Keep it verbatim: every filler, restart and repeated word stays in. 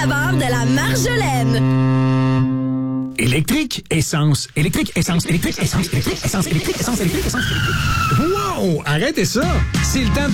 saveurs de la Marjolaine. Électrique, essence, électrique, essence, électrique, essence, électrique, essence, électrique, essence, électrique, essence, électrique. Wow! Arrêtez ça! C'est le temps de